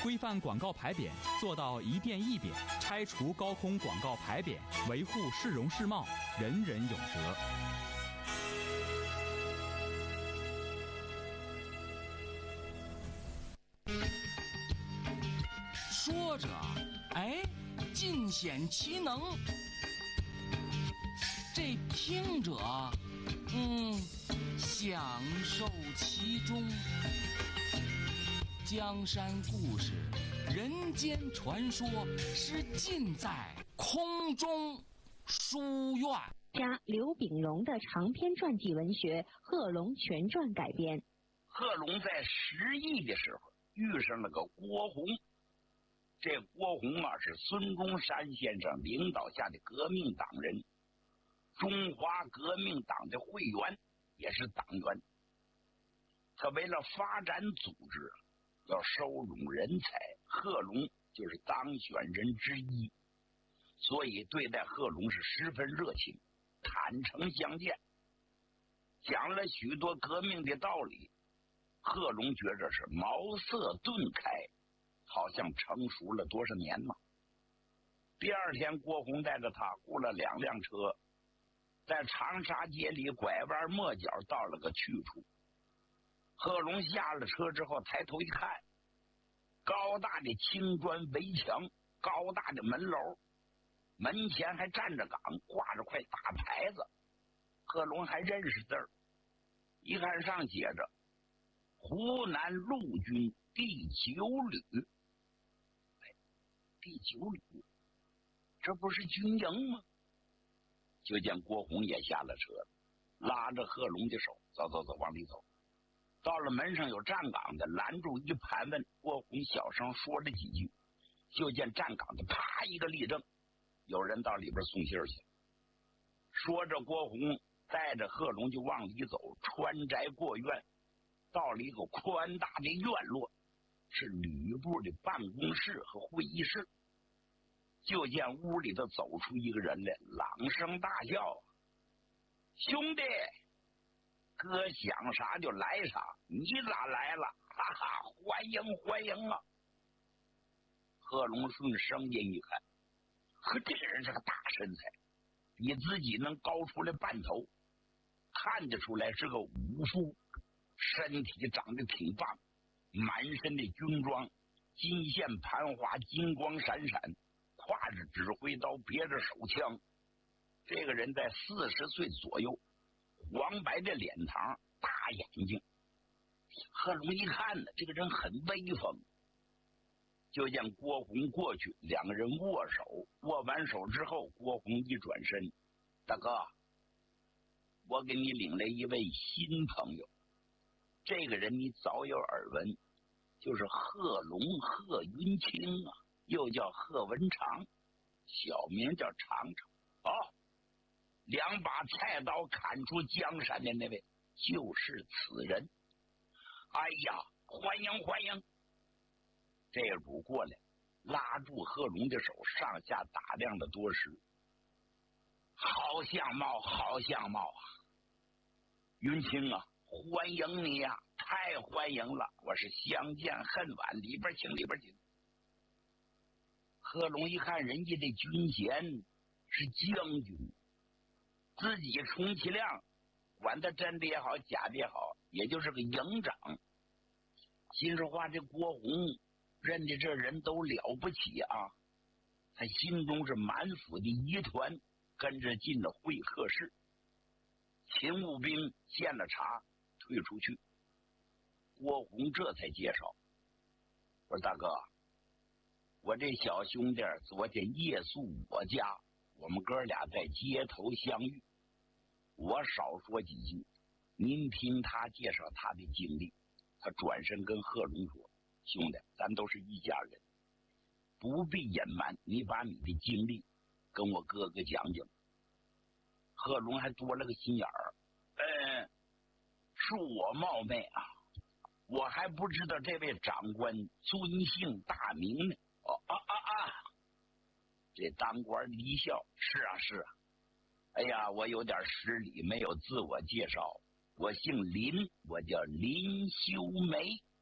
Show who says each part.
Speaker 1: 规范广告牌匾，做到一店一匾，拆除高空广告牌匾，维护市容市貌，人人有责。
Speaker 2: 说着，尽显其能；这听着，享受其中。江山故事，人间传说，是尽在空中书院。
Speaker 3: 加刘炳荣的长篇传记文学《贺龙全传》改编。
Speaker 4: 贺龙在失意的时候遇上了个郭洪，这郭洪啊是孙中山先生领导下的革命党人，中华革命党的会员，也是党员。他为了发展组织，要收拢人才，贺龙就是当选人之一，所以对待贺龙是十分热情，坦诚相见，讲了许多革命的道理。贺龙觉着是茅塞顿开，好像成熟了多少年嘛。第二天，郭洪带着他雇了2辆车，在长沙街里拐弯抹角到了个去处。贺龙下了车之后，抬头一看，高大的青砖围墙，高大的门楼，门前还站着岗，挂着块大牌子。贺龙还认识字儿，一看上写着湖南陆军第9旅。第9旅，这不是军营吗？就见郭洪也下了车，拉着贺龙的手，走，往里走。到了门上有站岗的，拦住一盘问，郭洪小声说了几句，就见站岗的啪一个立正，有人到里边送信去。说着，郭洪带着贺龙就往里走，穿宅过院，到了一个宽大的院落，是旅部的办公室和会议室。就见屋里头走出一个人来，朗声大笑：“兄弟，哥想啥就来啥，你咋来了？哈哈，欢迎啊！”贺龙顺声音一看，呵，这个人是个大身材，比自己能高出来半头，看得出来是个武夫，身体长得挺棒，满身的军装，金线盘花，金光闪闪，挎着指挥刀，别着手枪。这个人在40岁左右，黄白的脸庞，大眼睛。贺龙一看呢，这个人很威风。就见郭洪过去，2个人握手，握完手之后，郭洪一转身：“大哥，我给你领来一位新朋友，这个人你早有耳闻，就是贺龙贺云清啊，又叫贺文长，小名叫长长。2把菜刀砍出江山的那位就是此人。哎呀，欢迎！”这主过来拉住贺龙的手，上下打量了多时。好相貌啊！云清啊，欢迎你呀，太欢迎了，我是相见恨晚，里边请。贺龙一看人家的军衔是将军，自己充其量管他真的也好，假的也好，也就是个营长。心说话，这郭洪认的这人都了不起啊！他心中是满腹的疑团，跟着进了会客室。勤务兵献了茶，退出去。郭洪这才介绍：“我说大哥，我这小兄弟昨天夜宿我家，我们哥俩在街头相遇。我少说几句，您听他介绍他的经历。”他转身跟贺龙说：“兄弟，咱都是一家人，不必隐瞒，你把你的经历跟我哥哥讲讲。”贺龙还多了个心眼儿：“恕我冒昧啊，我还不知道这位长官尊姓大名呢。”这当官一笑：“是啊。哎呀，我有点失礼，没有自我介绍。我姓林，我叫林修梅。”